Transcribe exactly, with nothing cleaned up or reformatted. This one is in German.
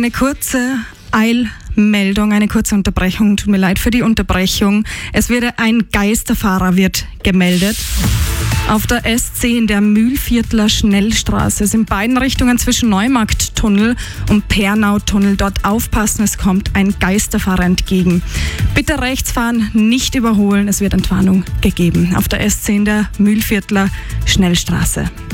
Eine kurze Eilmeldung, eine kurze Unterbrechung. Tut mir leid für die Unterbrechung. Es wird ein Geisterfahrer wird gemeldet. Auf der S zehn der Mühlviertler Schnellstraße sind beiden Richtungen zwischen Neumarkttunnel und Pernautunnel. Dort aufpassen, es kommt ein Geisterfahrer entgegen. Bitte rechts fahren, nicht überholen, es wird Entwarnung gegeben. Auf der S zehn der Mühlviertler Schnellstraße.